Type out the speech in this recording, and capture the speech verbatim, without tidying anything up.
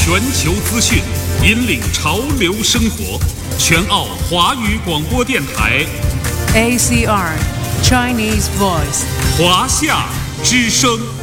全球资讯，引领潮流生活。全澳华语广播电台 A C R Chinese Voice 华夏之声。